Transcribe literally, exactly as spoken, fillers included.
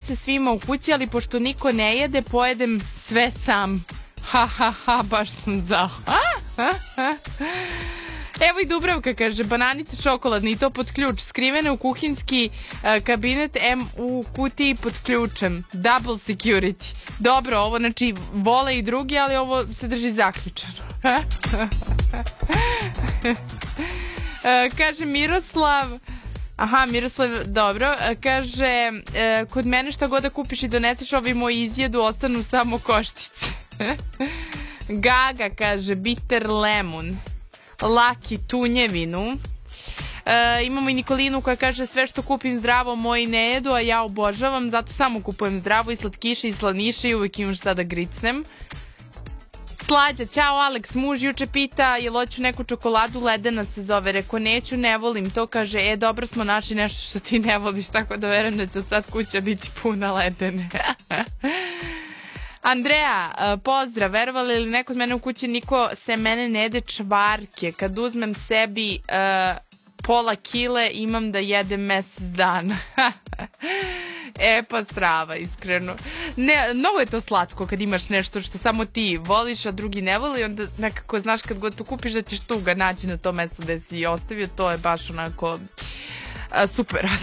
se svima u kući, ali pošto niko ne jede, pojedem sve sam. Ha, ha, ha, baš sam zao. Evo i Dubravka kaže, bananice čokoladne i to pod ključ, skrivene u kuhinski uh, kabinet, M u kutiji pod ključem. Double security. Dobro, ovo znači vole i drugi, ali ovo se drži zaključano. uh, kaže Miroslav, aha, Miroslav, dobro, kaže, uh, kod mene šta god da kupiš i doneseš, ovi moji izjedu, ostanu samo koštice. Gaga kaže, bitter lemon. Laki tunjevinu. E, imamo i Nikolinu koja kaže, sve što kupim zdravo moji ne jedu, a ja obožavam, zato samo kupujem zdravo i slatkiše i slaniše i uvijek imam šta da gricnem. Slađa, ćao Alex, muž juče pita jel hoću neku čokoladu, ledena se zove, reko neću, ne volim to, kaže, e dobro smo našli nešto što ti ne voliš, tako da verujem da će od sad kuća biti puna ledene. Andreja, pozdrav, verovali li neko od mene u kući, niko se mene ne jede čvarke, kad uzmem sebi uh, pola kile imam da jedem mesec dana. E pa strava, iskreno. Ne, mnogo je to slatko kad imaš nešto što samo ti voliš, a drugi ne voli, onda nekako znaš kad god to kupiš da ćeš tu ga naći na to mesto gde si ostavio, to je baš onako uh, super.